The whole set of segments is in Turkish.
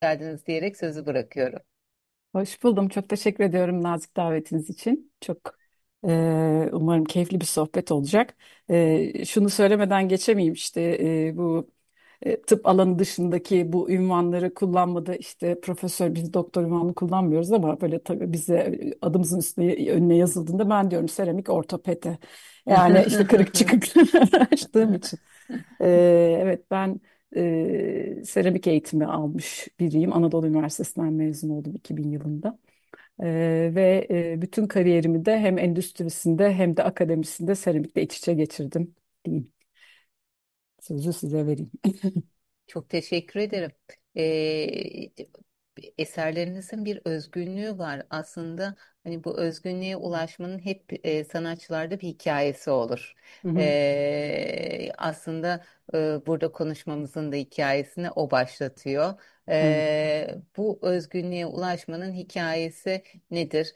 geldiniz diyerek sözü bırakıyorum. Hoş buldum. Çok teşekkür ediyorum nazik davetiniz için. Çok umarım keyifli bir sohbet olacak. Şunu söylemeden geçemeyeyim işte bu tıp alanı dışındaki bu ünvanları kullanmada işte profesör biz doktor ünvanını kullanmıyoruz ama böyle tabii bize adımızın üstüne önüne yazıldığında ben diyorum seramik ortopedi. Yani işte kırık çıkık açtığım için. Evet ben seramik eğitimi almış biriyim. Anadolu Üniversitesi'nden mezun oldum 2000 yılında. Bütün kariyerimi de hem endüstrisinde hem de akademisinde seramikle iç içe geçirdim diyeyim. Sözü size vereyim. Çok teşekkür ederim. Ee, Eserlerinizin bir özgünlüğü var. Aslında hani bu özgünlüğe ulaşmanın hep sanatçılarda bir hikayesi olur. Hı hı, Aslında burada konuşmamızın da hikayesini o başlatıyor. evet. Bu özgünlüğe ulaşmanın hikayesi nedir?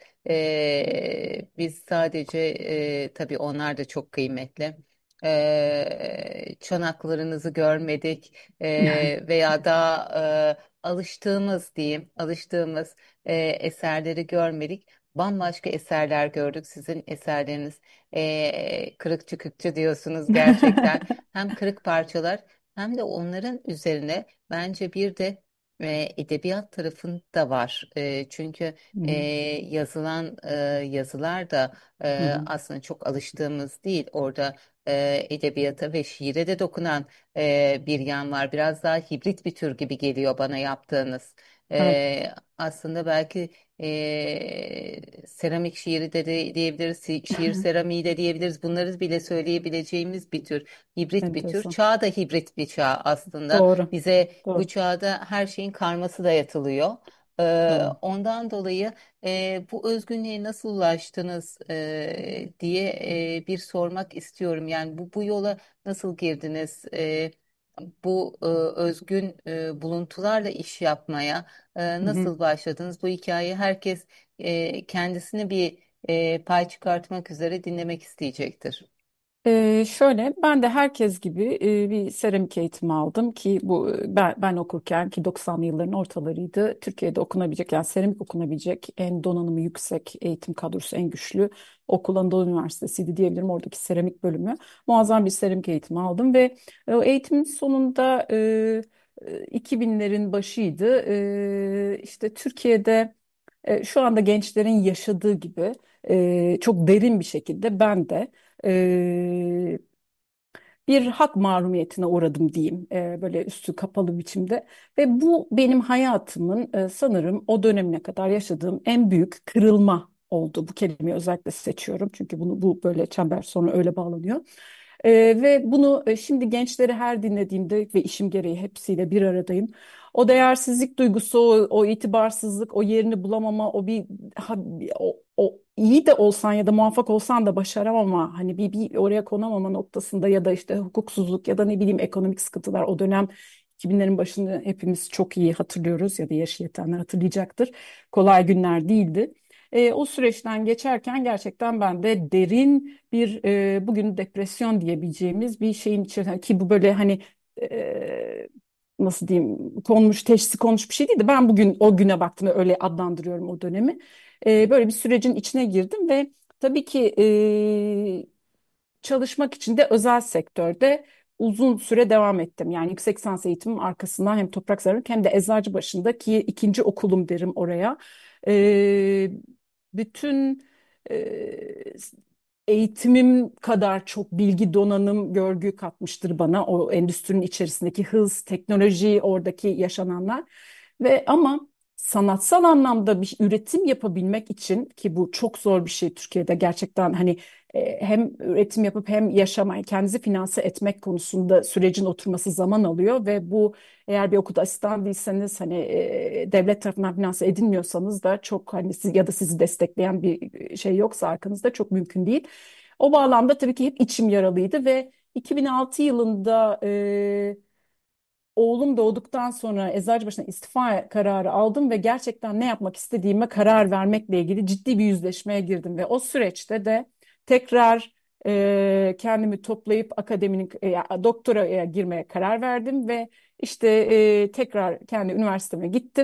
Biz sadece tabii onlar da çok kıymetli. Çanaklarınızı görmedik veya da alıştığımız diyeyim, alıştığımız eserleri görmedik. Bambaşka eserler gördük. Sizin eserleriniz kırık çıkıkçı diyorsunuz gerçekten. Hem kırık parçalar hem de onların üzerine bence bir de edebiyat tarafında var. Çünkü Hı e, hı, yazılan yazılar da hı hı. aslında çok alıştığımız değil. Orada edebiyata ve şiire de dokunan bir yan var. Biraz daha hibrit bir tür gibi geliyor bana yaptığınız. Evet, Aslında belki seramik şiiri de diyebiliriz, şiir seramiği de diyebiliriz. Bunları bile söyleyebileceğimiz bir tür, hibrit bir tür. enteresan. Çağ da hibrit bir çağ aslında. Doğru, Bize bu doğru, çağda her şeyin karması dayatılıyor. doğru. Ondan dolayı bu özgünlüğe nasıl ulaştınız diye bir sormak istiyorum. Yani bu yola nasıl girdiniz? Bu özgün buluntularla iş yapmaya Hı hı. nasıl başladınız? Bu hikayeyi herkes kendisini bir pay çıkartmak üzere dinlemek isteyecektir. Şöyle ben de herkes gibi bir seramik eğitimi aldım ki bu ben okurken ki 90'lı yılların ortalarıydı. Türkiye'de okunabilecek yani seramik okunabilecek en donanımı yüksek eğitim kadrosu en güçlü okul Anadolu Üniversitesi'ydi diyebilirim. Oradaki seramik bölümü muazzam bir seramik eğitimi aldım ve o eğitimin sonunda 2000'lerin başıydı. İşte Türkiye'de şu anda gençlerin yaşadığı gibi çok derin bir şekilde ben de e, bir hak mahrumiyetine uğradım diyeyim böyle üstü kapalı biçimde ve bu benim hayatımın sanırım o dönemine kadar yaşadığım en büyük kırılma oldu. Bu kelimeyi özellikle seçiyorum çünkü bu böyle çember sonra öyle bağlanıyor. Ve bunu şimdi gençleri her dinlediğimde ve işim gereği hepsiyle bir aradayım. O değersizlik duygusu, o itibarsızlık, o yerini bulamama, ha- o iyi de olsan ya da muvaffak olsan da başaramama, hani bir oraya konamama noktasında ya da işte hukuksuzluk ya da ne bileyim ekonomik sıkıntılar o dönem 2000'lerin başını hepimiz çok iyi hatırlıyoruz ya da yaşı yetenler hatırlayacaktır. Kolay günler değildi. O süreçten geçerken gerçekten ben de derin bir bugün depresyon diyebileceğimiz bir şeyin içerisinde ki bu böyle hani e, nasıl diyeyim konmuş teşhisi konmuş bir şey değil de ben bugün o güne baktığımda öyle adlandırıyorum o dönemi. Böyle bir sürecin içine girdim ve tabii ki çalışmak için de özel sektörde uzun süre devam ettim. Yani yüksek lisans eğitimim arkasından hem toprak sarılık hem de Eczacıbaşı'nda ki ikinci okulum derim oraya. Ee, Bütün e, eğitimim kadar çok bilgi, donanım, görgü katmıştır bana o endüstrinin içerisindeki hız, teknoloji, oradaki yaşananlar ve ama sanatsal anlamda bir üretim yapabilmek için ki bu çok zor bir şey Türkiye'de gerçekten hani hem üretim yapıp hem yaşamayı kendinizi finanse etmek konusunda sürecin oturması zaman alıyor ve bu eğer bir okulda asistan değilseniz hani devlet tarafından finanse edilmiyorsanız da çok hani siz ya da sizi destekleyen bir şey yoksa arkanızda çok mümkün değil. O bağlamda tabii ki hep içim yaralıydı ve 2006 yılında oğlum doğduktan sonra Eczacıbaşı'na istifa kararı aldım ve gerçekten ne yapmak istediğime karar vermekle ilgili ciddi bir yüzleşmeye girdim ve o süreçte de tekrar kendimi toplayıp akademinin doktoraya girmeye karar verdim ve İşte tekrar kendi üniversiteme gittim.